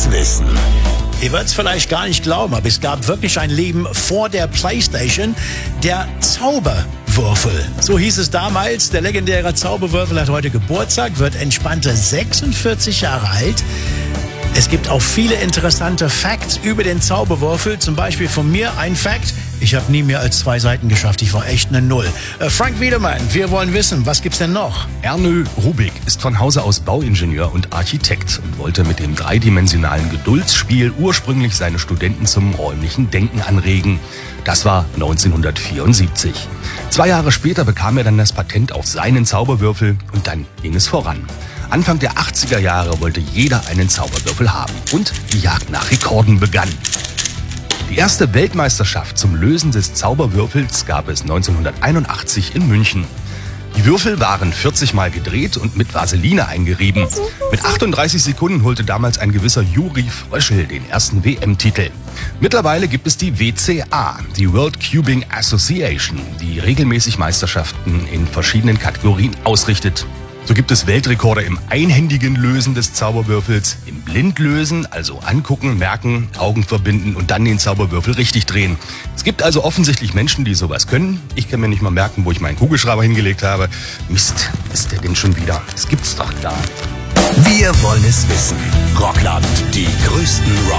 es wissen. Ihr werdet es vielleicht gar nicht glauben, aber es gab wirklich ein Leben vor der PlayStation, der Zauberwürfel. So hieß es damals. Der legendäre Zauberwürfel hat heute Geburtstag, wird entspannte 46 Jahre alt. Es gibt auch viele interessante Facts über den Zauberwürfel. Zum Beispiel von mir ein Fact: Ich habe nie mehr als 2 Seiten geschafft. Ich war echt eine Null. Frank Wiedemann, wir wollen wissen, was gibt's denn noch? Ernö Rubik ist von Hause aus Bauingenieur und Architekt und wollte mit dem dreidimensionalen Geduldsspiel ursprünglich seine Studenten zum räumlichen Denken anregen. Das war 1974. 2 Jahre später bekam er dann das Patent auf seinen Zauberwürfel und dann ging es voran. Anfang der 80er Jahre wollte jeder einen Zauberwürfel haben und die Jagd nach Rekorden begann. Die erste Weltmeisterschaft zum Lösen des Zauberwürfels gab es 1981 in München. Die Würfel waren 40 Mal gedreht und mit Vaseline eingerieben. Mit 38 Sekunden holte damals ein gewisser Juri Fröschel den ersten WM-Titel. Mittlerweile gibt es die WCA, die World Cubing Association, die regelmäßig Meisterschaften in verschiedenen Kategorien ausrichtet. So gibt es Weltrekorde im einhändigen Lösen des Zauberwürfels, im Blindlösen, also angucken, merken, Augen verbinden und dann den Zauberwürfel richtig drehen. Es gibt also offensichtlich Menschen, die sowas können. Ich kann mir nicht mal merken, wo ich meinen Kugelschreiber hingelegt habe. Mist, ist der denn schon wieder? Das gibt's doch da. Wir wollen es wissen. Rockland, die größten Rock